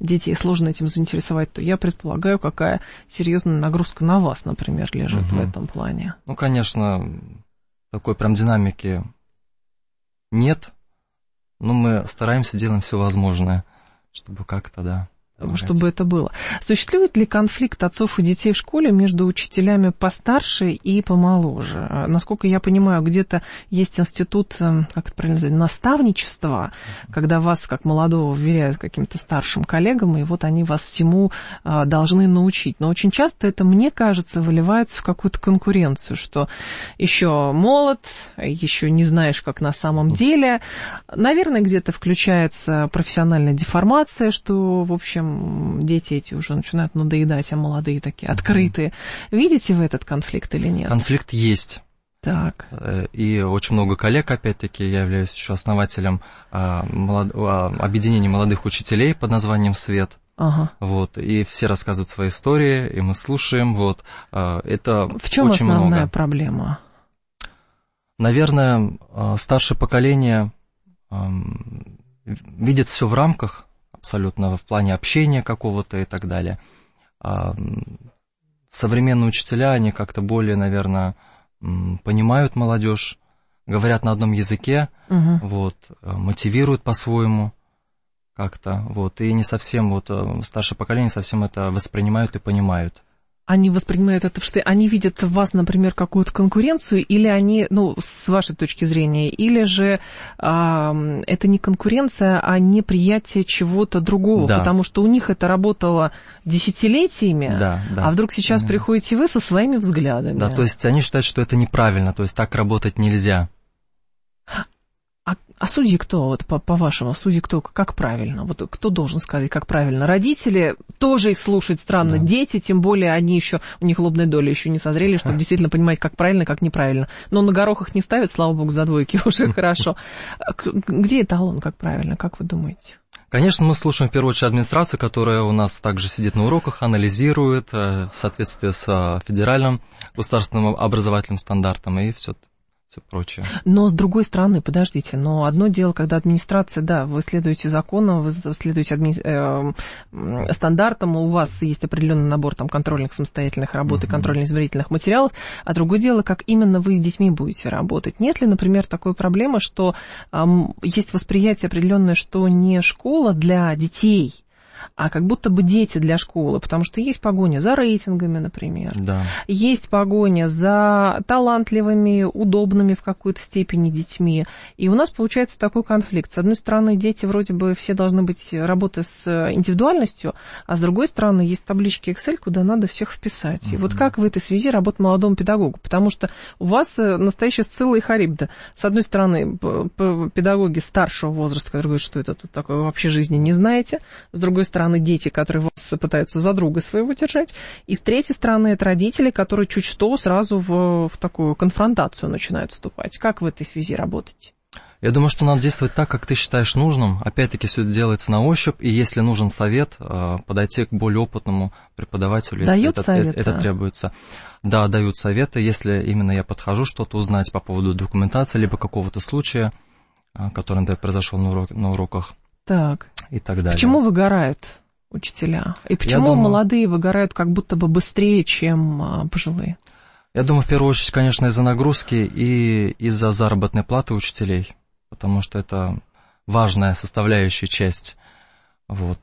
детей сложно этим заинтересовать, то я предполагаю, какая серьезная нагрузка на вас, например, лежит в этом плане. Ну, конечно, такой прям динамики нет, но мы стараемся, делаем все возможное, чтобы как-то, да. Чтобы это было. Существует ли конфликт отцов и детей в школе между учителями постарше и помоложе? Насколько я понимаю, где-то есть институт, как это правильно сказать, наставничества, когда вас, как молодого, вверяют каким-то старшим коллегам, и вот они вас всему должны научить. Но очень часто это, мне кажется, выливается в какую-то конкуренцию, что еще молод, еще не знаешь, как на самом деле. Наверное, где-то включается профессиональная деформация, что, в общем, дети эти уже начинают надоедать, а молодые такие открытые. Видите вы этот конфликт или нет? Конфликт есть. Так. И очень много коллег, опять-таки, я являюсь еще основателем объединения молодых учителей под названием «Свет». Ага. Вот, и все рассказывают свои истории, и мы слушаем. Вот. Это в чем очень основная много. Проблема? Наверное, старшее поколение видит все в рамках, абсолютно в плане общения какого-то и так далее. Современные учителя, они как-то более, наверное, понимают молодежь, говорят на одном языке, вот, мотивируют по-своему как-то, вот, и не совсем, вот, старшее поколение совсем это воспринимают и понимают. Они воспринимают это, что они видят в вас, например, какую-то конкуренцию, или они, ну, с вашей точки зрения, или же это не конкуренция, а неприятие чего-то другого, да. Потому что у них это работало десятилетиями, да. А вдруг сейчас приходите вы со своими взглядами. Да, то есть они считают, что это неправильно, то есть так работать нельзя. А судьи кто, вот по-вашему, судьи кто, как правильно? Вот кто должен сказать, как правильно? Родители, тоже их слушать странно, да. Дети, тем более они еще, у них лобная доля еще не созрели, чтобы действительно понимать, как правильно, как неправильно. Но на горохах не ставят, слава богу, за двойки уже хорошо. Где эталон, как правильно, как вы думаете? Конечно, мы слушаем в первую очередь администрацию, которая у нас также сидит на уроках, анализирует в соответствии с федеральным государственным образовательным стандартом и все прочее. Но с другой стороны, подождите, но одно дело, когда администрация, да, вы следуете законам, вы следуете стандартам, у вас есть определенный набор там контрольных самостоятельных работ и контрольно-измерительных материалов, а другое дело, как именно вы с детьми будете работать. Нет ли, например, такой проблемы, что есть восприятие определенное, что не школа для детей, а как будто бы дети для школы, потому что есть погоня за рейтингами, например, да. Есть погоня за талантливыми, удобными в какой-то степени детьми, и у нас получается такой конфликт. С одной стороны, дети вроде бы все должны быть работы с индивидуальностью, а с другой стороны, есть таблички Excel, куда надо всех вписать. И вот как в этой связи работать молодому педагогу? Потому что у вас настоящая Сцилла и Харибда. С одной стороны, педагоги старшего возраста, которые говорят, что это тут такое, вы вообще жизни не знаете, с другой стороны, дети, которые вас пытаются за друга своего держать, и с третьей стороны, это родители, которые чуть что сразу в такую конфронтацию начинают вступать. Как в этой связи работать? Я думаю, что надо действовать так, как ты считаешь нужным. Опять-таки, все это делается на ощупь, и если нужен совет, подойти к более опытному преподавателю, дают если это требуется. Да, дают советы, если именно я подхожу что-то узнать по поводу документации, либо какого-то случая, который, например, произошел на уроках. Так. И так далее. Почему выгорают учителя? И почему молодые выгорают как будто бы быстрее, чем пожилые? Я думаю, в первую очередь, конечно, из-за нагрузки и из-за заработной платы учителей, потому что это важная составляющая часть. Вот.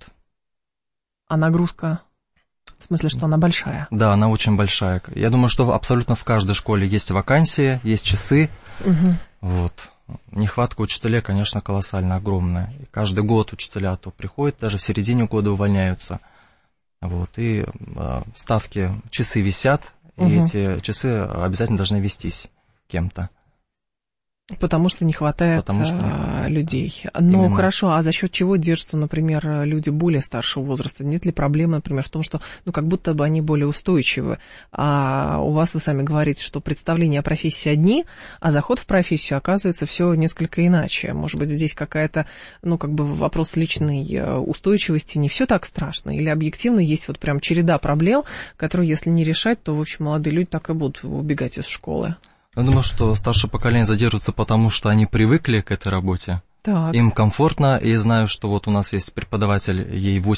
А нагрузка? В смысле, что она большая? Да, она очень большая. Я думаю, что абсолютно в каждой школе есть вакансии, есть часы. Вот. Нехватка учителей, конечно, колоссально огромная. И каждый год учителя то приходят, даже в середине года увольняются. Вот. И ставки, часы висят, и эти часы обязательно должны вестись кем-то. Потому что не хватает людей. Но именно. Хорошо, а за счет чего держатся, например, люди более старшего возраста? Нет ли проблемы, например, в том, что как будто бы они более устойчивы, а у вас, вы сами говорите, что представления о профессии одни, а заход в профессию оказывается все несколько иначе. Может быть, здесь какая-то, вопрос личной устойчивости, не все так страшно, или объективно есть вот прям череда проблем, которые, если не решать, то, в общем, молодые люди так и будут убегать из школы. Я думаю, что старшее поколение задерживается, потому что они привыкли к этой работе. Так. Им комфортно, и знаю, что вот у нас есть преподаватель, ей